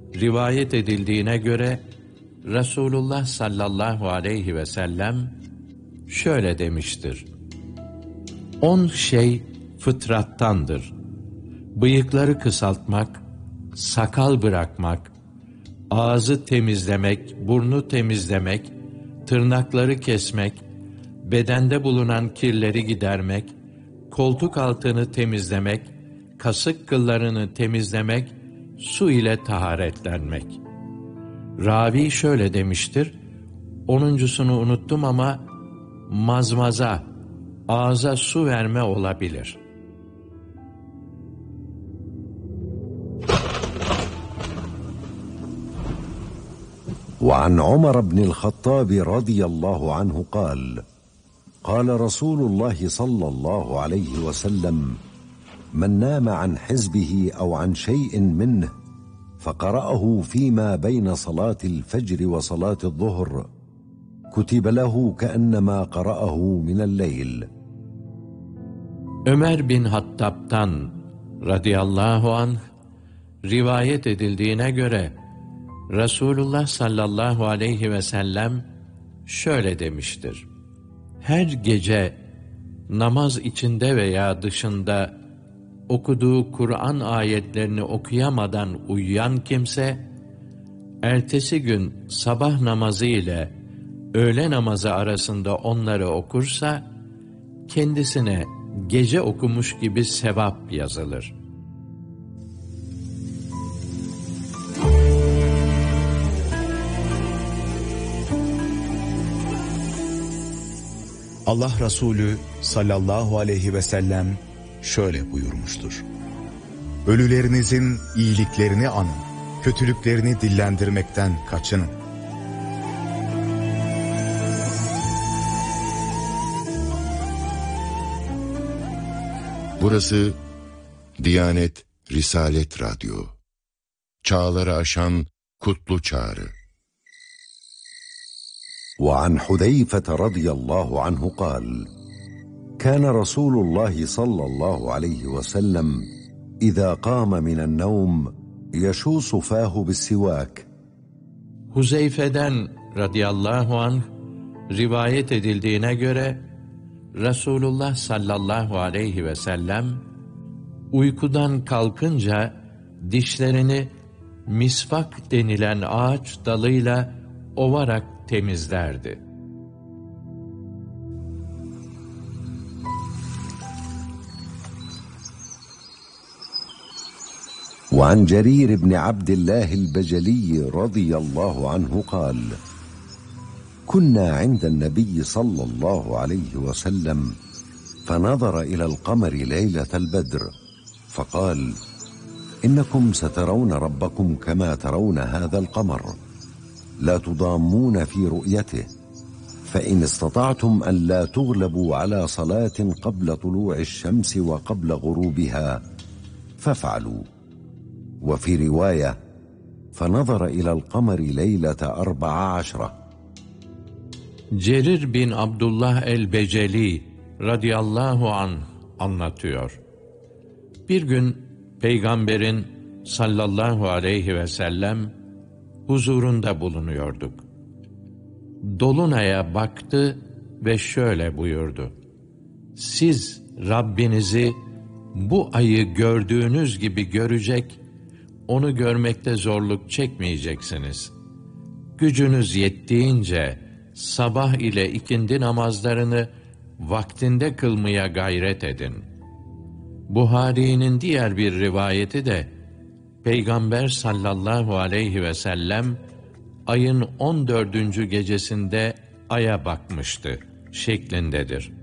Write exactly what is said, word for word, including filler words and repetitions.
rivayet edildiğine göre Resulullah sallallahu aleyhi ve sellem şöyle demiştir: On şey fıtrattandır. Bıyıkları kısaltmak, sakal bırakmak, ağzı temizlemek, burnu temizlemek, tırnakları kesmek, bedende bulunan kirleri gidermek, koltuk altını temizlemek, kasık kıllarını temizlemek, su ile taharetlenmek. Ravi şöyle demiştir, onuncusunu unuttum ama mazmaza, ağza su verme olabilir. وعن عمر بن الخطاب رضي الله عنه قال قال رسول الله صلى الله عليه وسلم من نام عن حزبه أو عن شيء منه فقرأه فيما بين صلاة الفجر وصلاة الظهر كتب له كأنما قرأه من الليل. Ömer bin Hattab'tan radıyallahu anh rivayet edildiğine göre Resulullah sallallahu aleyhi ve sellem şöyle demiştir: Her gece namaz içinde veya dışında okuduğu Kur'an ayetlerini okuyamadan uyuyan kimse, ertesi gün sabah namazı ile öğle namazı arasında onları okursa, kendisine gece okumuş gibi sevap yazılır. Allah Resulü sallallahu aleyhi ve sellem şöyle buyurmuştur: Ölülerinizin iyiliklerini anın, kötülüklerini dillendirmekten kaçının. Burası Diyanet Risalet Radyo. Çağları aşan kutlu çağrı. وعن حذيفة رضي الله عنه قال كان رسول الله صلى الله عليه وسلم إذا قام من النوم يشوص فاه بالسواك. Huzeyfe'den radıyallahu anh rivayet edildiğine göre Resulullah sallallahu aleyhi ve sellem uykudan kalkınca dişlerini misvak denilen ağaç dalıyla ovarak temizlerdi. وعن جرير بن عبد الله البجلي رضي الله عنه قال كنا عند النبي صلى الله عليه وسلم فنظر إلى القمر ليلة البدر فقال إنكم سترون ربكم كما ترون هذا القمر لا تضامون في رؤيته فإن استطعتم أن لا تغلبوا على صلاة قبل طلوع الشمس وقبل غروبها فافعلوا. وفي رواية فنظر إلى القمر ليلة أربع عشرة. Cerir bin Abdullah el-Beceli radıyallahu anh anlatıyor. Bir gün Peygamberin sallallahu aleyhi ve sellem huzurunda bulunuyorduk. Dolunay'a baktı ve şöyle buyurdu: Siz Rabbinizi bu ayı gördüğünüz gibi görecek, onu görmekte zorluk çekmeyeceksiniz. Gücünüz yettiğince sabah ile ikindi namazlarını vaktinde kılmaya gayret edin. Buhari'nin diğer bir rivayeti de Peygamber sallallahu aleyhi ve sellem ayın on dördüncü gecesinde aya bakmıştı şeklindedir.